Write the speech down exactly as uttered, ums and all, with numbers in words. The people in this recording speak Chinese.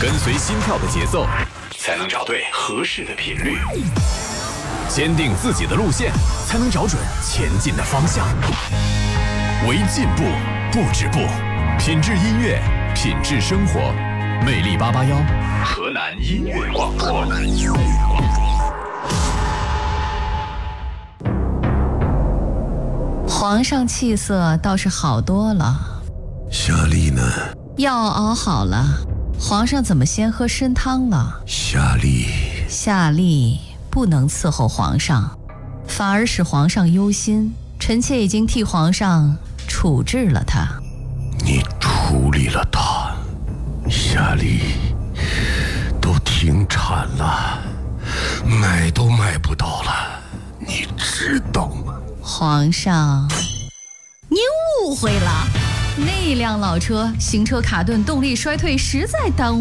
跟随心跳的节奏，才能找对合适的频率；坚定自己的路线，才能找准前进的方向。为进步不止步，品质音乐，品质生活。魅力八八幺，河南音乐广播。 皇上气色倒是好多了。 夏丽呢？ 药熬好了，皇上怎么先喝参汤了？ 夏丽， 夏丽不能伺候皇上，反而使皇上忧心。臣妾已经替皇上处置了他。 你处理了他？夏丽，都停产了，买都买不到了，你知道吗？ 皇上，您误会了，那辆老车行车卡顿，动力衰退，实在耽误